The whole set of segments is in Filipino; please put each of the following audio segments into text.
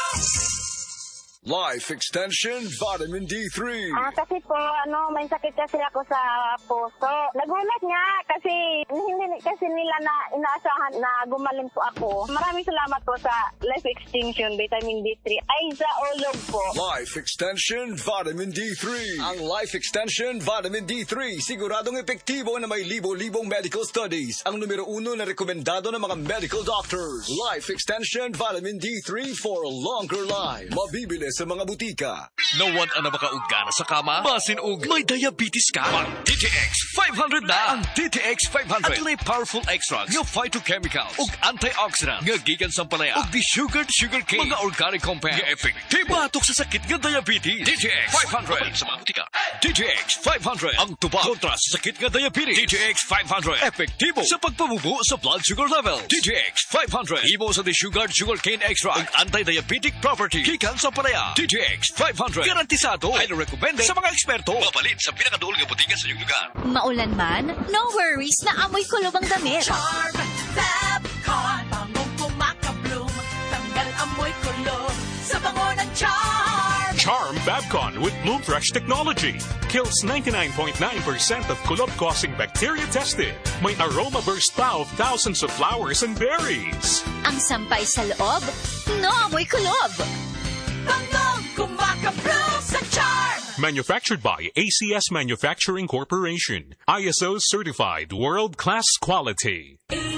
Life Extension Vitamin D3. Kasi po, may sakit kasi ako sa puso. Nagulat nga kasi hindi kasi nila na inaasahan na gumaling po ako. Maraming salamat po sa Life Extension Vitamin D3. Ay, sa ulog po. Life Extension Vitamin D3. Ang Life Extension Vitamin D3 siguradong epektibo na may libo-libong medical studies. Ang numero 1 na rekomendado ng mga medical doctors. Life Extension Vitamin D3 for a longer life. Mabibili sa mga butika. Nawan ang makaugana sa kama, basin og may diabetes ka. Ang DTX 500 na. Ang DTX 500 at may powerful extracts ng phytochemicals ug antioxidants nga gikan sa palaya ug desugared sugarcane, mga organic compounds nga effective batok sa sakit nga diabetes. DTX 500 sa mga butika. DTX 500 ang tuba kontra sa sakit nga diabetes. DTX 500 epektibo sa pagpabubo sa blood sugar level. DTX 500 imo sa desugared sugarcane extract ug anti-diabetic property gikan sa palaya. DTX 500 garantisado ay recommended sa mga eksperto. Mapalit sa pinakaduol nga butika sa iyong lugar. Maulan man, no worries na amoy kulob ang damit. Charm Fabcon, bangong kumaka-bloom, tanggal amoy kulob sa bango ng Charm. Charm Fabcon with Bloom Fresh technology kills 99.9% of kulob-causing bacteria tested. May aroma burst pa of thousands of flowers and berries. Ang sampay sa loob, no amoy kulob. Bangong kumaka-bloom sa Charm. Manufactured by ACS Manufacturing Corporation. ISO certified world-class quality.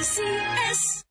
ACS.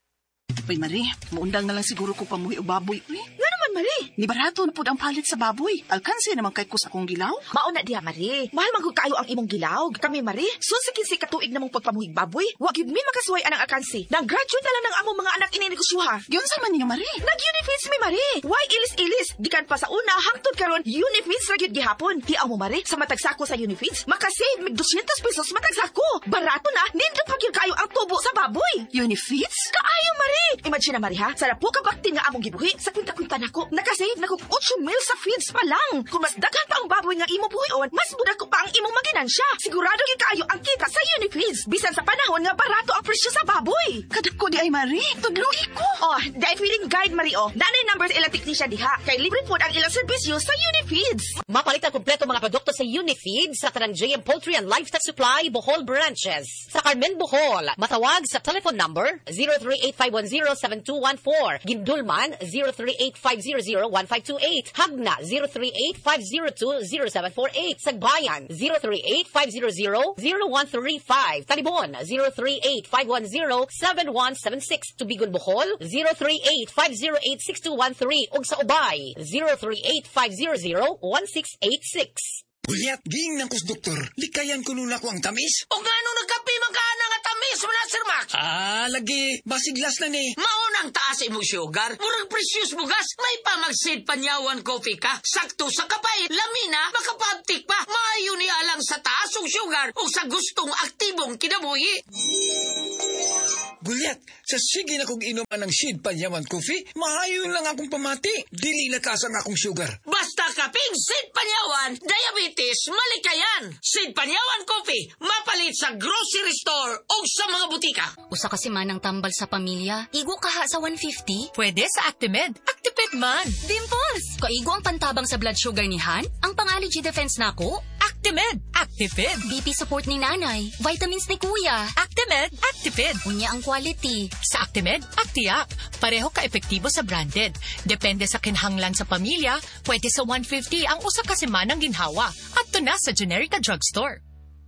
Uy, Marie, maundang na lang siguro ko pamuhi o baboy. Uy, Nga naman, Marie. ni barato na po ang palit sa baboy. Alkansi naman kay ko sa kong gilaw. Mauna diha, Marie. Mahal man kayo ang imong gilaw. Kami, Marie, sunsikin si katuig namong pagpamuhig baboy. Wag yun mi makasuway anang alkansi. Nag-graduate na lang ng among mga anak ininegosyoha. Yun sa man niyo, Marie. Nag-unifeeds mi, Marie. Why ilis-ilis? Gikan pa sa una, hangtod karon unifeeds ra gyud gihapon. Hiaw mo, Marie, sa matag sako sa unifeeds, makasave mig 200 pesos matag sako. Barato na, nindot pa gyud kayo ang tubo sa baboy. Unifeeds? Kaayo, Marie. Imagine na, Marie, ha? Sarap po kabaktin nga among gibuhi. Sa kwinta-kwinta nako, nakasave na kog 8 mil sa feeds pa lang. Kung mas daghan pa ang baboy nga imo buhion, mas muda ko pa ang imong maginansya. Sigurado gyud kaayo ang kita sa Unifeeds. Bisan sa panahon nga barato ang presyo sa baboy. Kadako di ay, Marie. Tudlugi ko. Oh, dahil feeling guide, Marie, oh. Nanay numbers ilang technician diha. Kay libre po ang ilang serbisyo sa Unifeeds. Mapalit ang kumpleto mga produkto sa Unifeeds sa Tanang JM Poultry and Livestock Supply, Bohol Branches. Sa Carmen, Bohol, matawag sa telephone number 038-510-7214. Gindulman, 038-500-1528. Hagna, 038-502-0748. Sagbayan, 038-500-0135. Talibon, 038-510-7176. Tubigon, Bohol, 038-508-6213. Ug sa Ubay, 038-500-1686. Bulyat, ging ng kus doktor. Likayan ko nun ako ang tamis. O nga nung nagkapi magkana nga tamis mo na, Sir Max? Lagi. Basiglas na ni. Maunang taas imong sugar. Murag precious bugas. May pamagsid panyawan coffee ka. Sakto sa kapay. Lamina, makapabtik pa. Maayo ni alang sa taas og sugar o sa gustong aktibong kinabuhi. Bulyat, sa sige na kong inuman ng Sid Panyaman Coffee, maayon lang akong pamati. Dili lakasan akong sugar. Basta kaping Sid Panyawan, diabetes, malikayan. Sid Panyawan Coffee, mapalit sa grocery store o sa mga butika. Usa kasi manang tambal sa pamilya. Igo kaha sa 150? Pwede sa Actimed. Actiped man. Dimples! Kaigo ang pantabang sa blood sugar ni Han? Ang pang-allergy defense nako? Actimed. Actiped. BP support ni nanay. Vitamins ni kuya. Actimed. Actiped. Unya ang quality. Sa Actimed, Actiac. Pareho ka-epektibo sa branded. Depende sa kinhanglan sa pamilya, pwede sa 150 ang usa ka semanang ginhawa. At to na sa Generica Drugstore.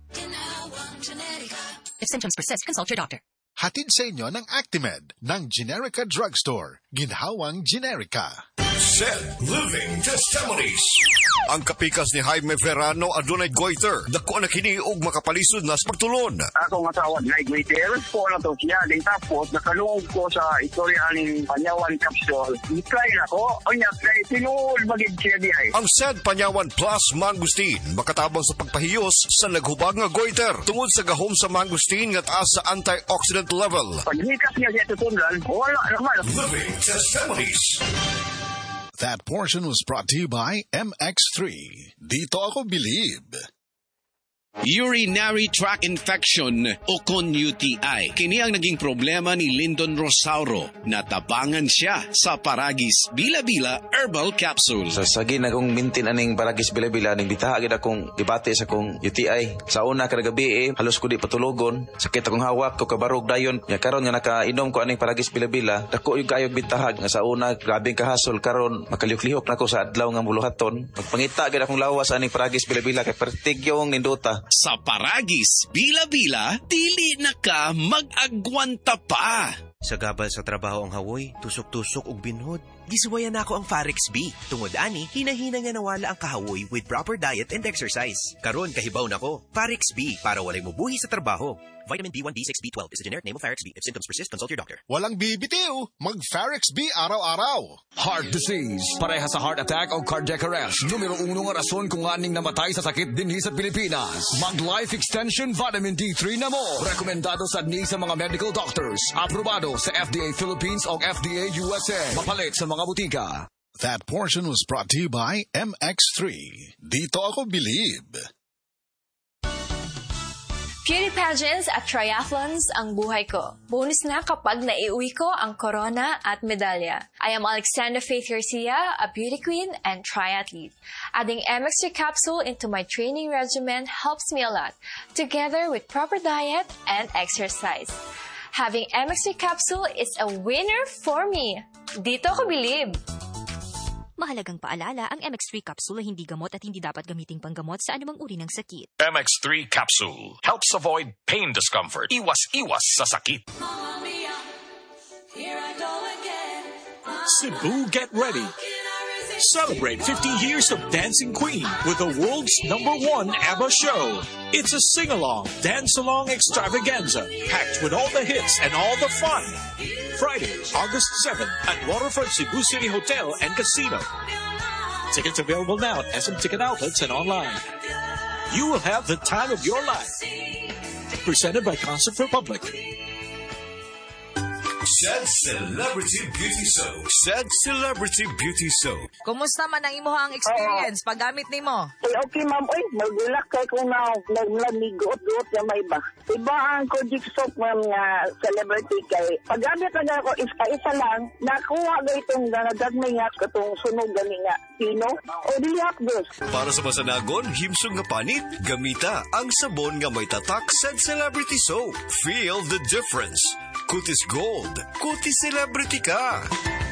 If symptoms persist, consult your doctor. Hatid sa inyo ng Actimed ng Generica Drugstore. Ginhawang Generica. Said Living Testimonies. Ang kapikas ni Jaime Verano adunay goiter. Dako na kini og makapalisod na sa pagtulon. Ako nga tawag na goiter po na to siya. Then tapos nakalungog ko sa istorya ng Panyawan Capsule. I-try na ko. O niya, tinuol magig siya di ay. Ang Said Panyawan Plus Mangustin makatabang sa pagpahiyos sa naghubag nga goiter tungod sa gahom sa mangustin nga taas sa antioxidant level. Pag hikas niya siya tutundan, wala naman. Living Testimonies. That portion was brought to you by MX3. Dito ako believe. Urinary tract infection o kon UTI. Kini ang naging problema ni Lyndon Rosauro. Natabangan siya sa Paragis Bila-Bila Herbal Capsule. Sa sagin akong mintin aning Paragis Bila-Bila, ning bitahagid akong dibate sa akong UTI. Sa una kada gabi halos ko di patulogon. Sakit akong hawak ko kabarog dayon. Nya karon nga nakainom ko aning Paragis Bila-Bila, dako yung kayog bitahag nga sa una grabing kahasol karon makalihok-lihok nako sa adlaw nga muluhaton. Magpangita gid akong lawas aning Paragis Bila-Bila kay pertigyong nindota. Sa Paragis Bila-Bila, dili na ka mag-agwanta pa. Sa gabal sa trabaho ang hawoy, tusok-tusok og binhod. Gisuwayan ako ang Farex B. Tungod ani, hinahina nga nawala ang kahawoy with proper diet and exercise. Karon kahibaw nako. Farex B para walay mubuhi sa trabaho. Vitamin B1, B6, B12 is a generic name of Farex B. If symptoms persist, consult your doctor. Walang bibitiw, mag-Farex B araw-araw. Heart disease, pareha sa heart attack o cardiac arrest. Numero 1 nga rason kung aning namatay sa sakit dinhi sa Pilipinas. Mag-Life Extension Vitamin D3 na mo. Rekomendado sa sa mga medical doctors. Aprobado sa FDA Philippines o FDA USA. Mapalit sa mga butika. That portion was brought to you by MX3. Dito ako believe. Beauty pageants at triathlons ang buhay ko. Bonus na kapag naiuwi ko ang corona at medalya. I am Alexandra Faith Garcia, a beauty queen and triathlete. Adding MX3 capsule into my training regimen helps me a lot, together with proper diet and exercise. Having MX3 capsule is a winner for me. Dito ko believe. Mahalagang paalala, ang MX3 capsule ay hindi gamot at hindi dapat gamiting panggamot sa anumang uri ng sakit. MX3 capsule helps avoid pain discomfort. Iwas sa sakit. Cebu, get ready. Celebrate 50 years of Dancing Queen with the world's #1 ABBA show. It's a sing-along, dance-along extravaganza packed with all the hits and all the fun. Friday, August 7th at Waterfront Cebu City Hotel and Casino. Tickets available now at SM Ticket Outlets and online. You will have the time of your life. Presented by Concert Republic. Said Celebrity Beauty Soap. Said Celebrity Beauty Soap. Kumusta man ang imuhang experience paggamit nimo? Okay, ma'am. Uy, magulak kay kung naglamiguot-guot na may iba. Iba ang Kojic Soap, ma'am, nga celebrity kay. Paggamit na ako, isa lang, nakuha ga itong nagagmay nga katong sunog gani nga pino o diyak dos. Para sa masanagon, himsong nga panit, gamita ang sabon nga may tatak Said Celebrity Soap. Feel the difference. Kutis Gold. Kutis Celebrity ka.